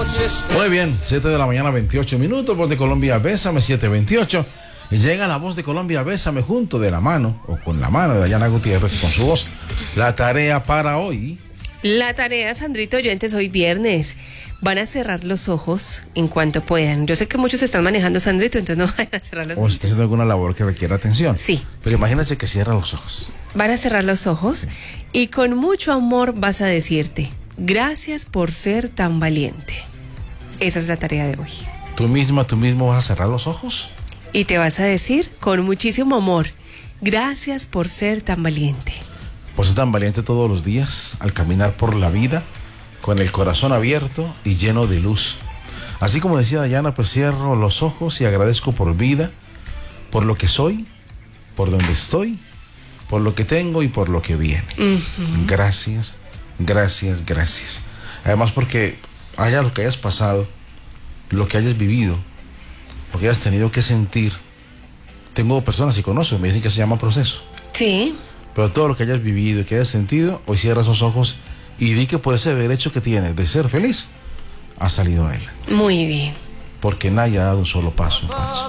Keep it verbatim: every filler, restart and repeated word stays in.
Muy bien, siete de la mañana, veintiocho minutos, Voz de Colombia, Bésame, siete veintiocho. Y llega la Voz de Colombia, Bésame, junto de la mano, o con la mano de Dayana Gutiérrez y con su voz. La tarea para hoy. La tarea, Sandrito, oyentes, hoy viernes. Van a cerrar los ojos en cuanto puedan. Yo sé que muchos están manejando, Sandrito, entonces no van a cerrar los O ojos. si está haciendo alguna labor que requiera atención. Sí. Pero imagínate que cierra los ojos. Van a cerrar los ojos y con mucho amor vas a decirte, gracias por ser tan valiente. Esa es la tarea de hoy. ¿Tú misma, tú mismo vas a cerrar los ojos? Y te vas a decir con muchísimo amor, gracias por ser tan valiente. Por ser tan valiente todos los días al caminar por la vida con el corazón abierto y lleno de luz. Así como decía Dayana, pues cierro los ojos y agradezco por vida, por lo que soy, por donde estoy, por lo que tengo y por lo que viene. Uh-huh. Gracias, gracias, gracias. Además porque haya lo que hayas pasado, lo que hayas vivido, lo que hayas tenido que sentir. Tengo personas que conozco, me dicen que se llama proceso. Sí. Pero todo lo que hayas vivido y que hayas sentido, hoy cierra esos ojos y di que por ese derecho que tienes de ser feliz, ha salido a él. Muy bien. Porque nadie ha dado un solo paso en paz.